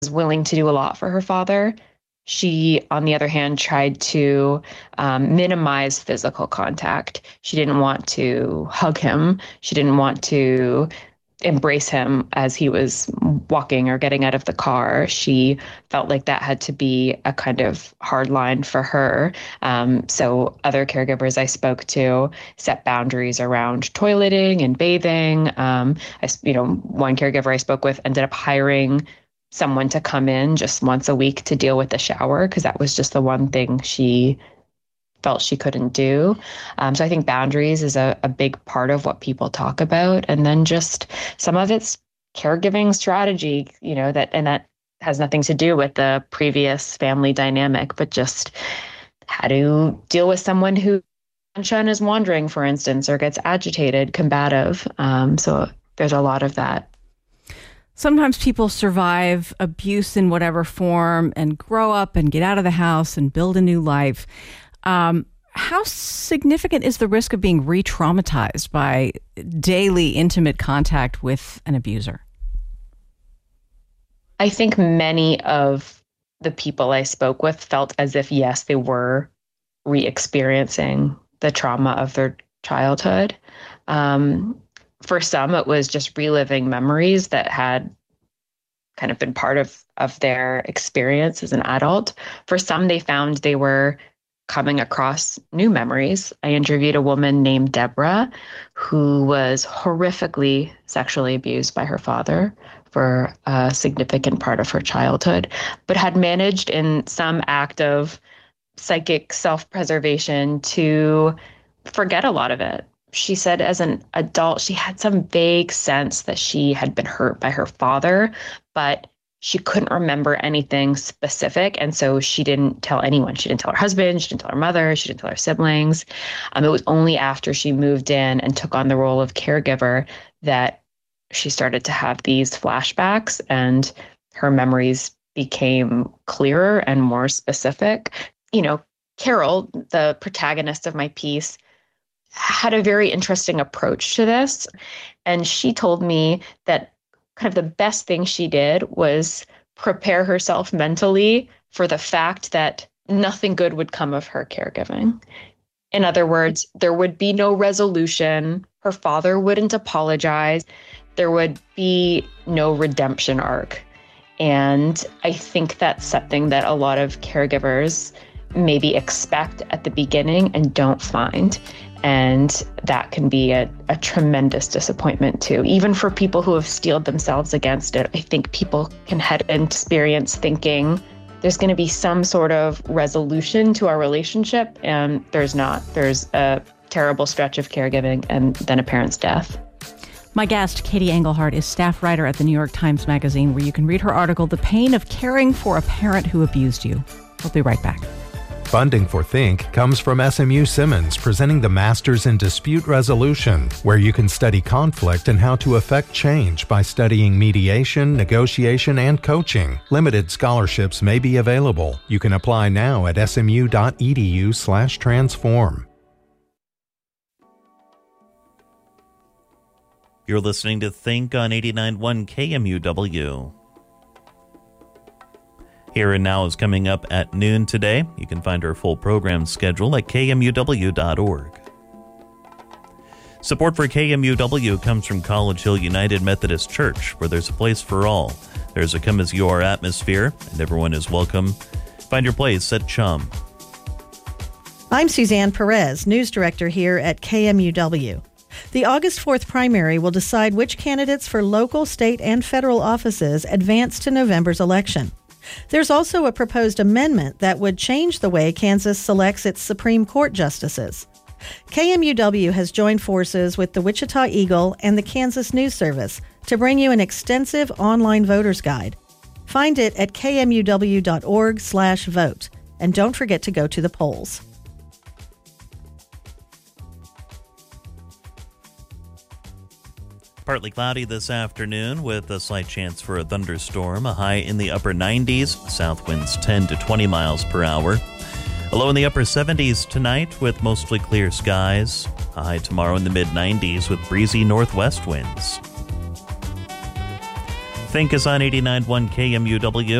was willing to do a lot for her father. She, on the other hand, tried to minimize physical contact. She didn't want to hug him. She didn't want to embrace him as he was walking or getting out of the car. She felt like that had to be a kind of hard line for her. So other caregivers I spoke to set boundaries around toileting and bathing. One caregiver I spoke with ended up hiring someone to come in just once a week to deal with the shower because that was just the one thing she felt she couldn't do. So I think boundaries is a big part of what people talk about. And then just some of it's caregiving strategy, that has nothing to do with the previous family dynamic, but just how to deal with someone who is wandering, for instance, or gets agitated, combative. So there's a lot of that. Sometimes people survive abuse in whatever form and grow up and get out of the house and build a new life. How significant is the risk of being re-traumatized by daily intimate contact with an abuser? I think many of the people I spoke with felt as if, yes, they were re-experiencing the trauma of their childhood. For some, it was just reliving memories that had kind of been part of their experience as an adult. For some, they found they were coming across new memories. I interviewed a woman named Deborah who was horrifically sexually abused by her father for a significant part of her childhood, but had managed in some act of psychic self-preservation to forget a lot of it. She said as an adult, she had some vague sense that she had been hurt by her father, but she couldn't remember anything specific. And so she didn't tell anyone. She didn't tell her husband. She didn't tell her mother. She didn't tell her siblings. It was only after she moved in and took on the role of caregiver that she started to have these flashbacks and her memories became clearer and more specific. Carol, the protagonist of my piece, had a very interesting approach to this. And she told me that kind of the best thing she did was prepare herself mentally for the fact that nothing good would come of her caregiving. In other words, there would be no resolution. Her father wouldn't apologize. There would be no redemption arc. And I think that's something that a lot of caregivers maybe expect at the beginning and don't find. And that can be a tremendous disappointment too. Even for people who have steeled themselves against it, I think people can head into experience thinking there's going to be some sort of resolution to our relationship, and there's not. There's a terrible stretch of caregiving and then a parent's death. My guest, Katie Engelhardt, is staff writer at the New York Times Magazine, where you can read her article, The Pain of Caring for a Parent Who Abused You. We'll be right back. Funding for Think comes from SMU Simmons, presenting the Masters in Dispute Resolution, where you can study conflict and how to affect change by studying mediation, negotiation, and coaching. Limited scholarships may be available. You can apply now at smu.edu/transform. You're listening to Think on 89.1 KMUW. Here and Now is coming up at noon today. You can find our full program schedule at kmuw.org. Support for KMUW comes from College Hill United Methodist Church, where there's a place for all. There's a come-as-you-are atmosphere, and everyone is welcome. Find your place at Chum. I'm Suzanne Perez, news director here at KMUW. The August 4th primary will decide which candidates for local, state, and federal offices advance to November's election. There's also a proposed amendment that would change the way Kansas selects its Supreme Court justices. KMUW has joined forces with the Wichita Eagle and the Kansas News Service to bring you an extensive online voter's guide. Find it at kmuw.org/vote. And don't forget to go to the polls. Partly cloudy this afternoon with a slight chance for a thunderstorm, a high in the upper 90s, south winds 10 to 20 miles per hour. A low in the upper 70s tonight with mostly clear skies, a high tomorrow in the mid 90s with breezy northwest winds. Think is on 89.1 KMUW.